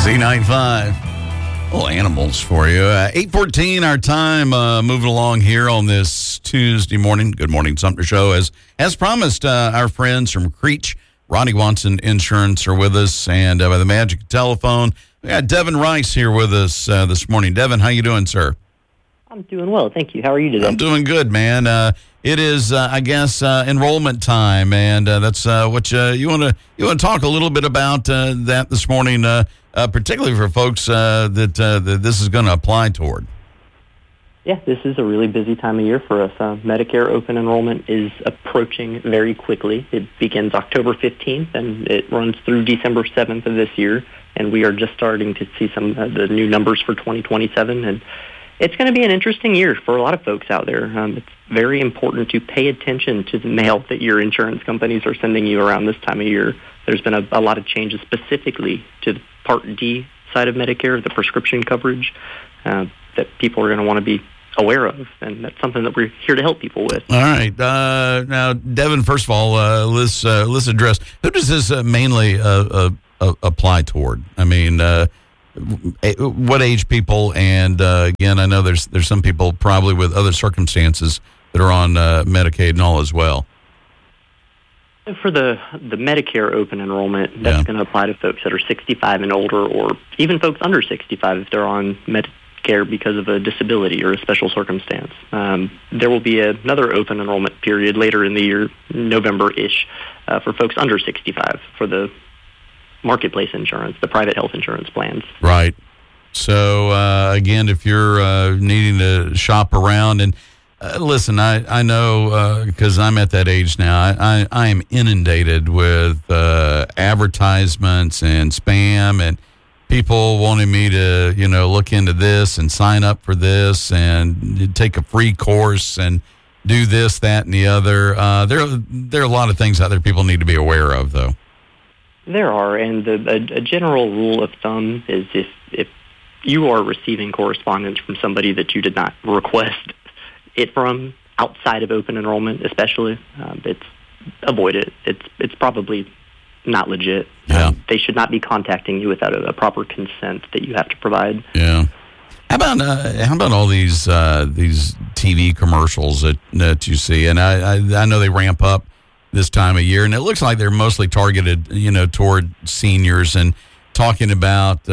Z95. Little animals for you. 8:14 our time, moving along here on this Tuesday morning. Good Morning Sumter Show. As promised, our friends from Creech, Ronnie Watson Insurance are with us, and by the magic telephone, we got Devin Rice here with us this morning. Devin, how you doing, sir? I'm doing well, thank you. How are you today? I'm doing good, man. It is, I guess, enrollment time, and that's what you want to talk a little bit about that this morning, particularly for folks that this is going to apply toward. Yeah, this is a really busy time of year for us. Medicare open enrollment is approaching very quickly. It begins October 15th, and it runs through December 7th of this year, and we are just starting to see some of the new numbers for 2027, and it's going to be an interesting year for a lot of folks out there. It's very important to pay attention to the mail that your insurance companies are sending you around this time of year. There's been a lot of changes specifically to the Part D side of Medicare, the prescription coverage, that people are going to want to be aware of, and that's something that we're here to help people with. All right. Now, Devin, first of all, let's address, who does this mainly apply toward? I mean, what age people, and again, I know there's some people probably with other circumstances that are on Medicaid and all as well. For the Medicare open enrollment, that's going to apply to folks that are 65 and older, or even folks under 65 if they're on Medicare because of a disability or a special circumstance. There will be another open enrollment period later in the year, November-ish, for folks under 65 for the marketplace insurance, the private health insurance plans. Right. So, again, if you're needing to shop around, and listen, I know because I'm at that age now, I am inundated with advertisements and spam and people wanting me to, look into this and sign up for this and take a free course and do this, that, and the other. There are a lot of things out there people need to be aware of, though. There are, and a general rule of thumb is if you are receiving correspondence from somebody that you did not request it from, outside of open enrollment especially, avoid it. It's probably not legit. Yeah. They should not be contacting you without a proper consent that you have to provide. Yeah. How about all these TV commercials that you see? And I know they ramp up this time of year, and it looks like they're mostly targeted, toward seniors, and talking about,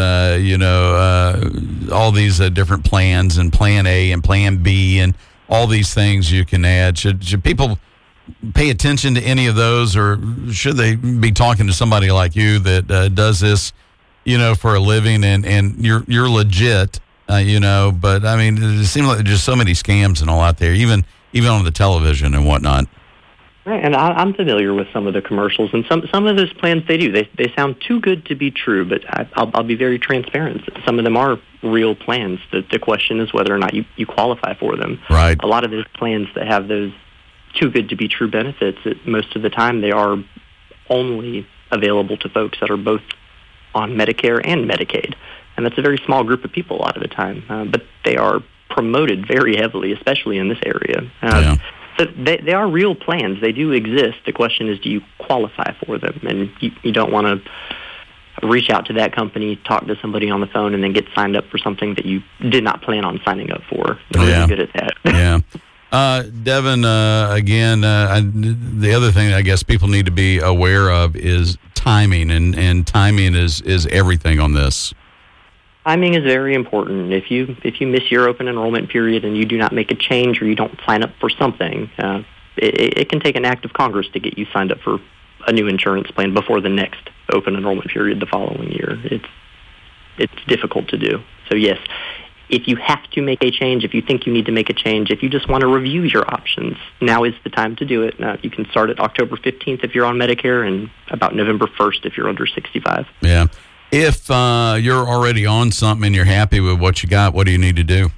all these different plans, and Plan A and Plan B, and all these things you can add. Should people pay attention to any of those, or should they be talking to somebody like you that does this, for a living, and you're legit, but I mean, it seems like there's just so many scams and all out there, even on the television and whatnot. Right, and I'm familiar with some of the commercials, and some of those plans they sound too good to be true. But I'll be very transparent. Some of them are real plans. The question is whether or not you qualify for them. Right. A lot of those plans that have those too good to be true benefits, most of the time they are only available to folks that are both on Medicare and Medicaid, and that's a very small group of people a lot of the time. But they are promoted very heavily, especially in this area. Yeah. So they are real plans. They do exist. The question is, do you qualify for them? And you don't want to reach out to that company, talk to somebody on the phone, and then get signed up for something that you did not plan on signing up for. They're really good at that. Yeah. Devin, again, the other thing I guess people need to be aware of is timing, and timing is everything on this. Timing is very important. If you miss your open enrollment period and you do not make a change, or you don't sign up for something, it can take an act of Congress to get you signed up for a new insurance plan before the next open enrollment period the following year. It's difficult to do. So yes, if you have to make a change, if you think you need to make a change, if you just want to review your options, now is the time to do it. You can start at October 15th if you're on Medicare, and about November 1st if you're under 65. Yeah. If you're already on something and you're happy with what you got, what do you need to do?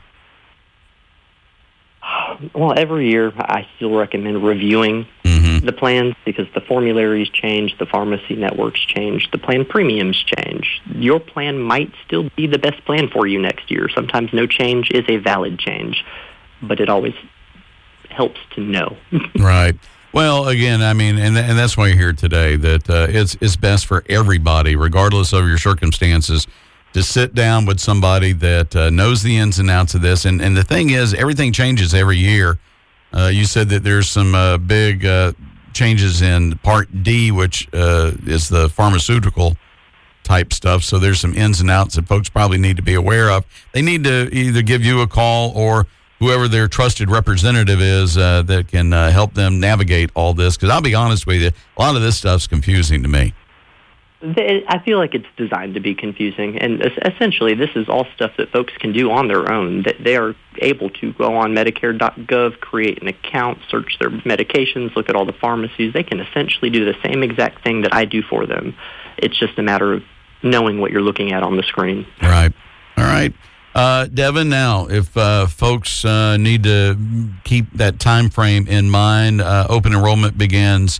Well, every year I still recommend reviewing the plans, because the formularies change, the pharmacy networks change, the plan premiums change. Your plan might still be the best plan for you next year. Sometimes no change is a valid change, but it always helps to know. Right. Well, again, I mean, and that's why you're here today, that it's best for everybody, regardless of your circumstances, to sit down with somebody that knows the ins and outs of this. And the thing is, everything changes every year. You said that there's some big changes in Part D, which is the pharmaceutical type stuff. So there's some ins and outs that folks probably need to be aware of. They need to either give you a call or whoever their trusted representative is that can help them navigate all this. Because I'll be honest with you, a lot of this stuff's confusing to me. I feel like it's designed to be confusing, and essentially this is all stuff that folks can do on their own. That they are able to go on Medicare.gov, create an account, search their medications, look at all the pharmacies. They can essentially do the same exact thing that I do for them. It's just a matter of knowing what you're looking at on the screen. Right. All right. Devin, now, if folks need to keep that time frame in mind, open enrollment begins,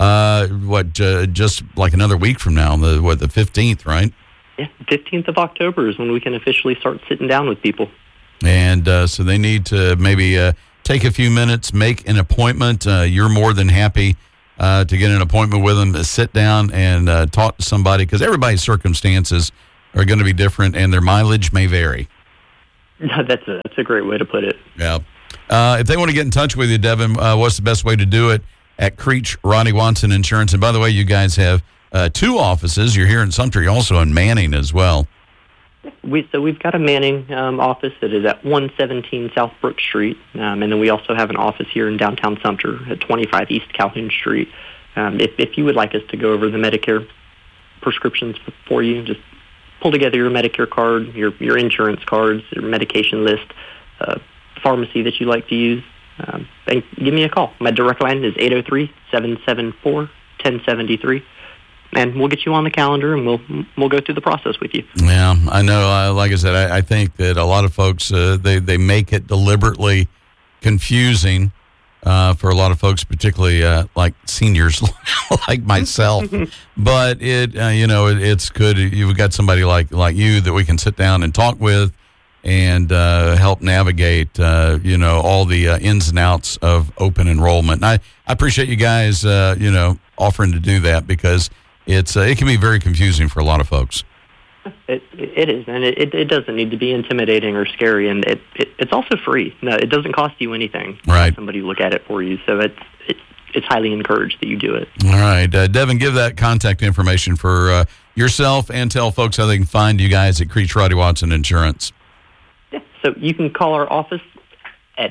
just like another week from now, the 15th, right? Yeah, 15th of October is when we can officially start sitting down with people. And so they need to maybe take a few minutes, make an appointment. You're more than happy to get an appointment with them, to sit down and talk to somebody, because everybody's circumstances are going to be different and their mileage may vary. That's a great way to put it. Yeah. If they want to get in touch with you, Devin, what's the best way to do it? At Creech Roddy Watson Insurance. And by the way, you guys have 2 offices. You're here in Sumter. You're also in Manning as well. We've got a Manning office that is at 117 South Brook Street. And then we also have an office here in downtown Sumter at 25 East Calhoun Street. If you would like us to go over the Medicare prescriptions for you, just pull together your Medicare card, your insurance cards, your medication list, pharmacy that you like to use, and give me a call. My direct line is 803-774-1073, and we'll get you on the calendar, and we'll go through the process with you. Yeah, I know. Like I said, I think that a lot of folks, they make it deliberately confusing for a lot of folks, particularly like seniors like myself. But it's good. You've got somebody like you that we can sit down and talk with and help navigate, all the ins and outs of open enrollment. And I appreciate you guys, offering to do that, because it can be very confusing for a lot of folks. It is, and it doesn't need to be intimidating or scary, and it's also free. No, it doesn't cost you anything. Right. Somebody look at it for you, so it's highly encouraged that you do it. All right, Devin, give that contact information for yourself, and tell folks how they can find you guys at Creech Roddy Watson Insurance. Yeah, so you can call our office at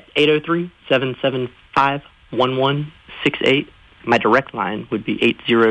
803-775-1168. My direct line would be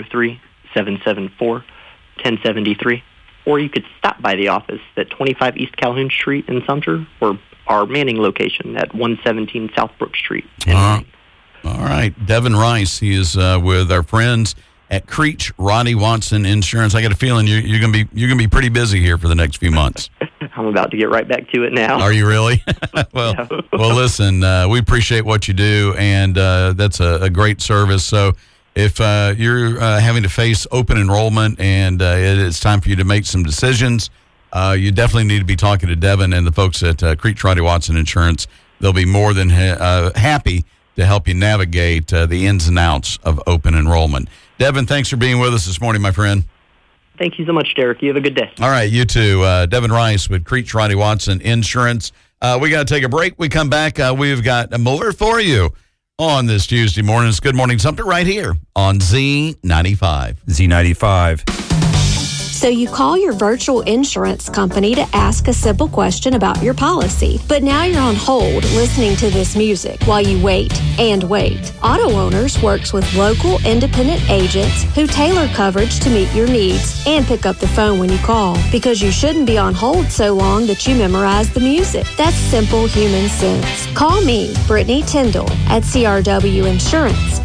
803-774-1073. Or you could stop by the office at 25 East Calhoun Street in Sumter, or our Manning location at 117 South Brook Street in Manning. All right. Devin Rice, he is with our friends at Creech Roddy Watson Insurance. I got a feeling you're gonna be pretty busy here for the next few months. I'm about to get right back to it now. Are you really? Well, listen, we appreciate what you do, and that's a great service. So if you're having to face open enrollment and it's time for you to make some decisions, you definitely need to be talking to Devin and the folks at Creech Roddy Watson Insurance. They'll be more than happy to help you navigate the ins and outs of open enrollment. Devin, thanks for being with us this morning, my friend. Thank you so much, Derek. You have a good day. All right, you too. Devin Rice with Creech Roddy Watson Insurance. We got to take a break. We come back. We've got more for you on this Tuesday morning. It's Good Morning Sumter right here on Z95. Z95. So you call your virtual insurance company to ask a simple question about your policy. But now you're on hold listening to this music while you wait and wait. Auto Owners works with local independent agents who tailor coverage to meet your needs and pick up the phone when you call, because you shouldn't be on hold so long that you memorize the music. That's simple human sense. Call me, Brittany Tyndall, at CRW Insurance,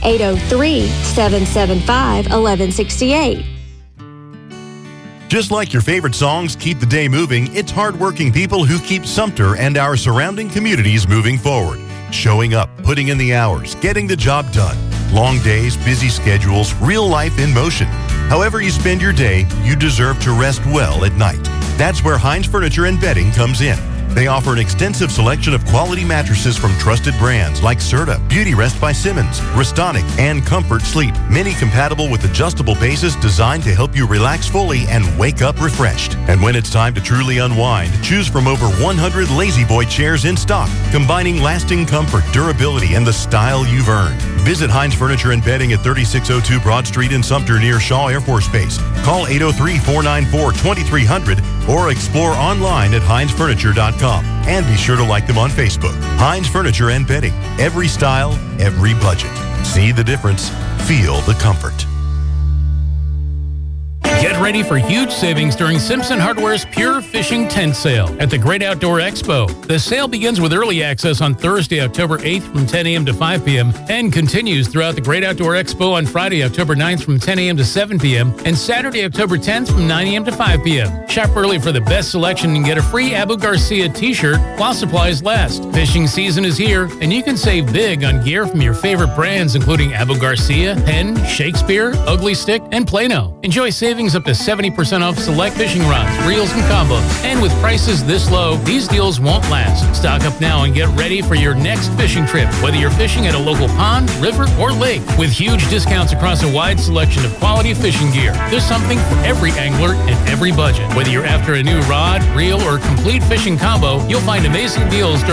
803-775-1168. Just like your favorite songs keep the day moving, it's hardworking people who keep Sumter and our surrounding communities moving forward. Showing up, putting in the hours, getting the job done. Long days, busy schedules, real life in motion. However you spend your day, you deserve to rest well at night. That's where Hines Furniture and Bedding comes in. They offer an extensive selection of quality mattresses from trusted brands like Serta, Beauty Rest by Simmons, Restonic, and Comfort Sleep. Many compatible with adjustable bases designed to help you relax fully and wake up refreshed. And when it's time to truly unwind, choose from over 100 Lazy Boy chairs in stock, combining lasting comfort, durability, and the style you've earned. Visit Heinz Furniture and Bedding at 3602 Broad Street in Sumter near Shaw Air Force Base. Call 803-494-2300 or explore online at HeinzFurniture.com. And be sure to like them on Facebook. Heinz Furniture and Bedding. Every style, every budget. See the difference. Feel the comfort. Get ready for huge savings during Simpson Hardware's Pure Fishing Tent Sale at the Great Outdoor Expo. The sale begins with early access on Thursday, October 8th from 10 a.m. to 5 p.m. and continues throughout the Great Outdoor Expo on Friday, October 9th from 10 a.m. to 7 p.m. and Saturday, October 10th from 9 a.m. to 5 p.m. Shop early for the best selection and get a free Abu Garcia t-shirt while supplies last. Fishing season is here, and you can save big on gear from your favorite brands, including Abu Garcia, Penn, Shakespeare, Ugly Stick, and Plano. Enjoy savings up to 70% off select fishing rods, reels, and combos. And with prices this low, these deals won't last. Stock up now and get ready for your next fishing trip, whether you're fishing at a local pond, river, or lake. With huge discounts across a wide selection of quality fishing gear, there's something for every angler and every budget. Whether you're after a new rod, reel, or complete fishing combo, you'll find amazing deals